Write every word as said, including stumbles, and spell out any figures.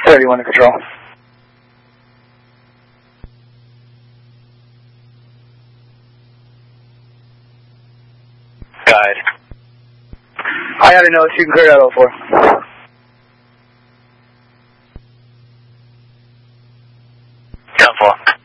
thirty-one to control. Guide. I have a note. You can clear out oh four. ten four.